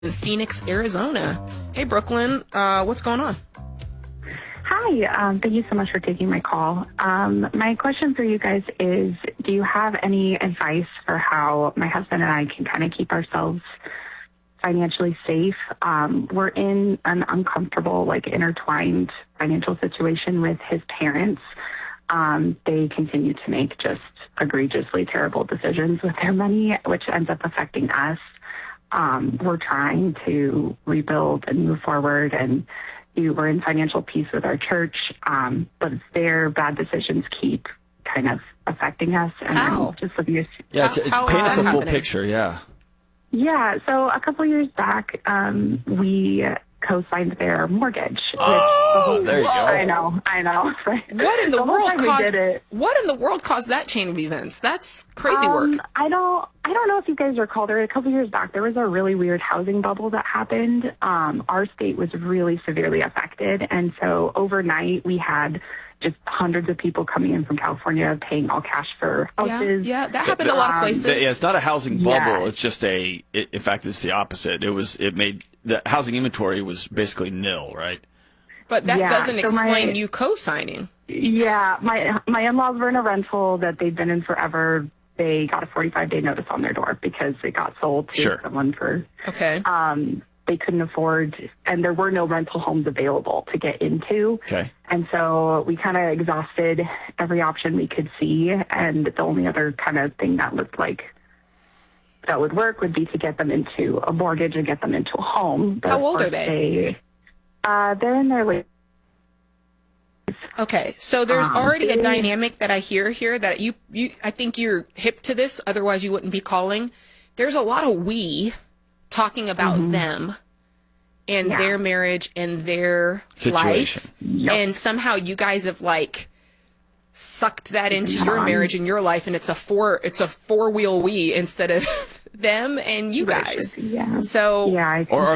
in Phoenix, Arizona. Hey, Brooklyn, what's going on? Hi, thank you so much for taking my call. My question for you guys is, do you have any advice for how my husband and I can kind of keep ourselves financially safe? We're in an uncomfortable, intertwined financial situation with his parents. They continue to make just egregiously terrible decisions with their money, which ends up affecting us. We're trying to rebuild and move forward, and we're in financial peace with our church, but their bad decisions keep kind of affecting us. And How? I'm just looking at How paint us a full happening? picture, yeah. Yeah, so a couple years back, we co-signed their mortgage. There you go. I know. Right? What in the whole world time we caused? did it, What in the world caused that chain of events? That's crazy work. I don't know if you guys recall, there a couple years back, there was a really weird housing bubble that happened. Our state was really severely affected. And so overnight we had just hundreds of people coming in from California paying all cash for houses. Yeah, that happened a lot of places. It's not a housing bubble. Yeah. It's just in fact, it's the opposite. It made the housing inventory was basically nil, right? But that Yeah, doesn't so explain you co-signing. Yeah, my in-laws were in a rental that they'd been in forever. They got a 45-day notice on their door because it got sold to someone for... Okay. They couldn't afford, and there were no rental homes available to get into. Okay. And so we kind of exhausted every option we could see, and the only other kind of thing that looked like that would work would be to get them into a mortgage and get them into a home. But How old of are they? They're in their late... Okay, so there's already a dynamic that I hear here that you I think you're hip to this, otherwise you wouldn't be calling. There's a lot of we talking about them and their marriage and their Situation. life. And somehow you guys have sucked that into your marriage and your life, and it's a four-wheel we instead of them and you guys. Yeah. So Yeah. Or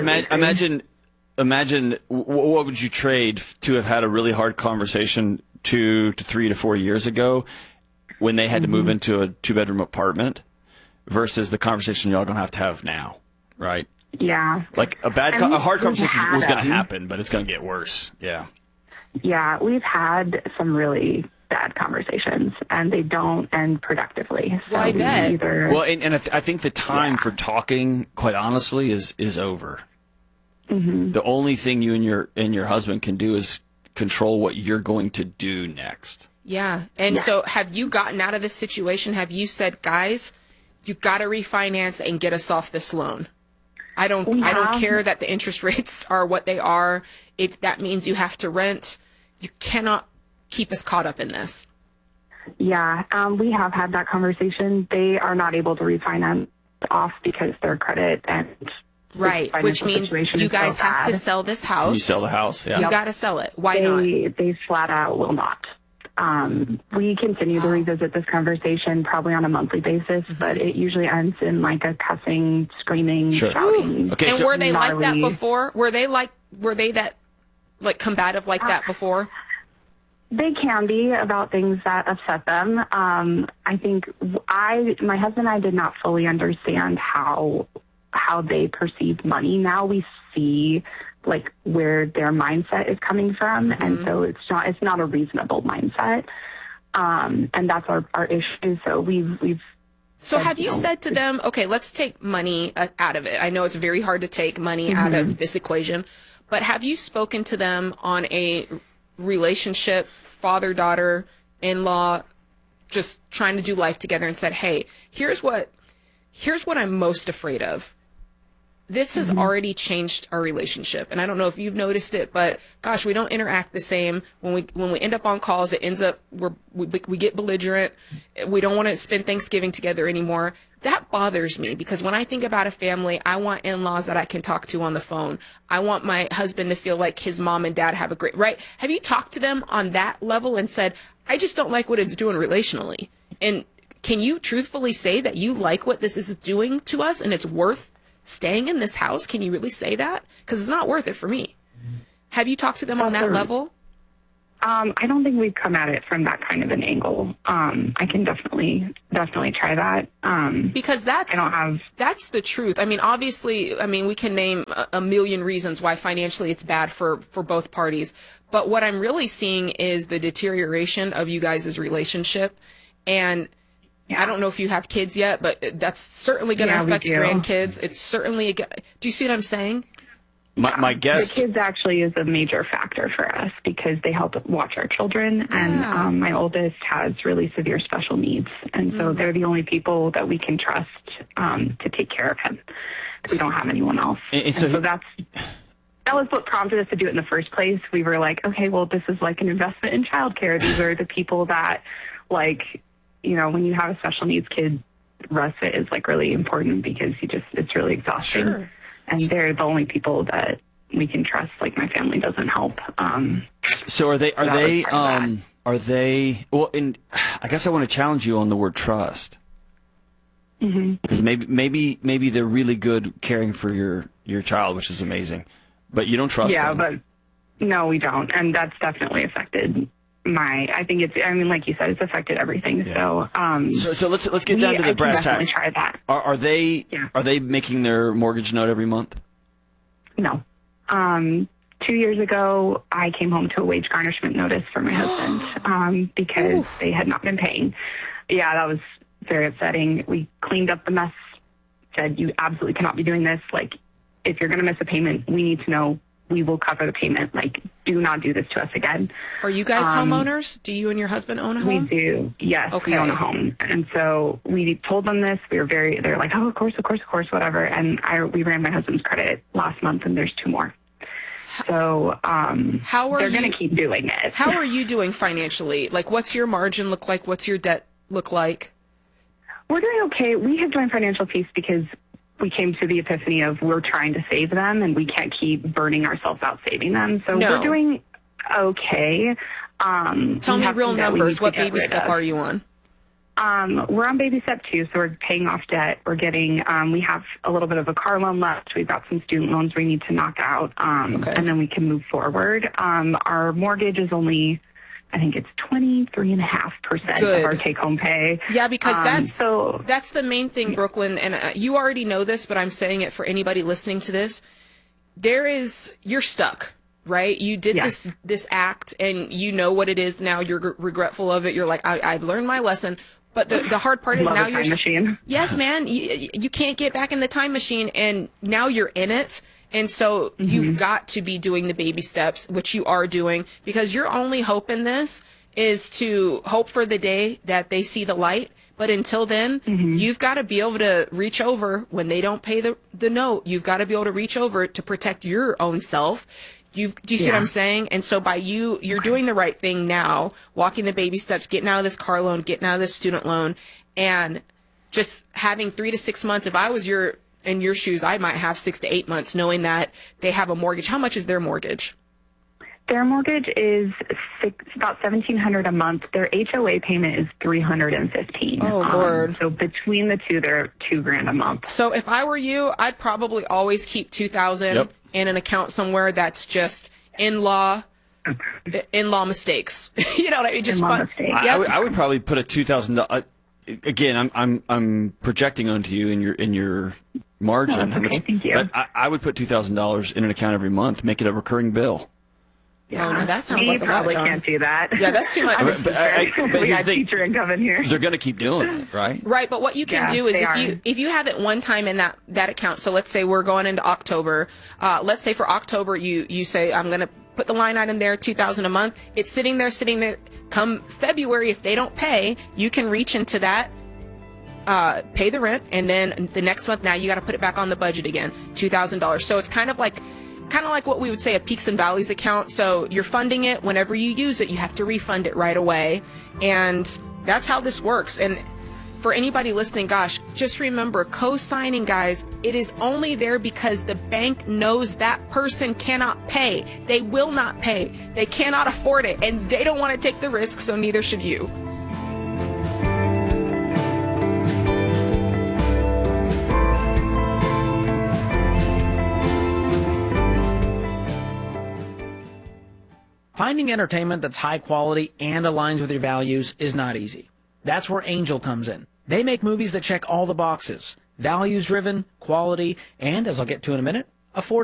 imagine what would you trade to have had a really hard conversation 2 to 3 to 4 years ago when they had to move into a 2-bedroom apartment versus the conversation y'all gonna have to have now, right? Yeah. Like a hard conversation was going to happen, but it's going to get worse. Yeah. Yeah, we've had some really bad conversations, and they don't end productively. So Well, I bet. Well, and I think the time for talking, quite honestly, is over. The only thing you and your husband can do is control what you're going to do next. yeah. And so have you gotten out of this situation? Have you said, guys, you got to refinance and get us off this loan? I don't care that the interest rates are what they are. If that means you have to rent, you cannot keep us caught up in this. Yeah, we have had that conversation. They are not able to refinance off because their credit and Right, which means you guys have to sell this house. Can you sell the house? Yeah. You got to sell it. Why not? They flat out will not. We continue to revisit this conversation probably on a monthly basis, but it usually ends in a cussing, screaming, shouting. Okay, And so were they like that gnarly. before? Were they that combative like that before? They can be about things that upset them. I think my husband and I did not fully understand how they perceive money. Now we see where their mindset is coming from, and so it's not a reasonable mindset. And that's our issue. So we've So have you said to them, okay, let's take money out of it? I know it's very hard to take money out of this equation, but have you spoken to them on a relationship, father-daughter, in-law, just trying to do life together and said, hey, here's what I'm most afraid of. This has already changed our relationship. And I don't know if you've noticed it, but gosh, we don't interact the same. When we end up on calls, it ends up we get belligerent. We don't want to spend Thanksgiving together anymore. That bothers me because when I think about a family, I want in-laws that I can talk to on the phone. I want my husband to feel like his mom and dad have a great, right? Have you talked to them on that level and said, I just don't like what it's doing relationally? And can you truthfully say that you like what this is doing to us and it's worth staying in this house? Can you really say that? Because it's not worth it for me. Have you talked to them on that level? I don't think we've come at it from that kind of an angle. I can definitely try that. Because I don't have. that's the truth. I mean, obviously, we can name a million reasons why financially it's bad for both parties. But what I'm really seeing is the deterioration of you guys' relationship. And I don't know if you have kids yet, but that's certainly going to affect grandkids. It's certainly, do you see what I'm saying? My guess. The kids actually is a major factor for us because they help watch our children. And my oldest has really severe special needs. And so they're the only people that we can trust to take care of him. We don't have anyone else. And so that was what prompted us to do it in the first place. We were like, okay, well, this is like an investment in childcare. These are the people that, like, you know, when you have a special needs kid, respite is like really important because it's really exhausting. Sure. And they're the only people that we can trust. Like my family doesn't help. So are they? Well, and I guess I want to challenge you on the word trust. Because maybe they're really good caring for your child, which is amazing, but you don't trust them. Yeah, but no, we don't, and that's definitely affected. I think like you said, it's affected everything. Yeah. So let's get down to the brass tacks. Try that. Are they making their mortgage note every month? No. 2 years ago, I came home to a wage garnishment notice for my husband because they had not been paying. Yeah, that was very upsetting. We cleaned up the mess. Said you absolutely cannot be doing this. Like, if you're going to miss a payment, we need to know. We will cover the payment. Like, do not do this to us again. Are you guys homeowners? Do you and your husband own a home? We do. Yes, okay. We own a home. And so we told them this. They're like, oh, of course, whatever. And we ran my husband's credit last month, and there's 2 more. So they're going to keep doing it. How are you doing financially? Like, what's your margin look like? What's your debt look like? We're doing okay. We have joined Financial Peace because we came to the epiphany of we're trying to save them and we can't keep burning ourselves out saving them. So we're doing okay. Tell me real numbers. What baby step are you on? We're on baby step 2, so we're paying off debt. We're getting, we have a little bit of a car loan left. We've got some student loans we need to knock out, and then we can move forward. Our mortgage is only, I think it's 23.5% of our take-home pay. Yeah, because that's the main thing, Brooklyn, and you already know this, but I'm saying it for anybody listening to this. You're stuck, right? You did this act, and you know what it is now. You're regretful of it. You're like, I've learned my lesson. But the hard part is now you're... time machine. Yes, man. You can't get back in the time machine, and now you're in it. And so you've got to be doing the baby steps, which you are doing, because your only hope in this is to hope for the day that they see the light. But until then, you've got to be able to reach over when they don't pay the note. You've got to be able to reach over to protect your own self. Do you see what I'm saying? And so by you're doing the right thing now, walking the baby steps, getting out of this car loan, getting out of this student loan, and just having 3 to 6 months. If I was in your shoes, I might have 6 to 8 months knowing that they have a mortgage. How much is their mortgage? Their mortgage is about $1,700 a month. Their HOA payment is $315. Oh, Lord. So between the two, they're $2,000 a month. So if I were you, I'd probably always keep $2,000 in an account somewhere that's just in-law mistakes. You know what I mean? Just fun. I would probably put a $2,000. Again, I'm projecting onto you in your margin. Okay, thank you. But I would put $2,000 in an account every month, make it a recurring bill. Yeah, no, that sounds like a lot, probably John. Can't do that. Yeah, that's too much. But we got teacher income in here. They're going to keep doing it, right? Right, but what you can do is if you have it one time in that account. So let's say we're going into October. Let's say for October you say I'm going to put the line item there, $2,000 a month. It's sitting there. Come February, if they don't pay, you can reach into that. Pay the rent, and then the next month now you got to put it back on the budget again, $2,000. So it's kind of like what we would say a peaks and valleys account. So you're funding it. Whenever you use it, you have to refund it right away. And that's how this works. And for anybody listening, gosh, just remember, co-signing, guys, it is only there because the bank knows that person cannot pay. They will not pay. They cannot afford it, and they don't want to take the risk, so neither should you. Finding entertainment that's high quality and aligns with your values is not easy. That's where Angel comes in. They make movies that check all the boxes: values-driven, quality, and, as I'll get to in a minute, affordable.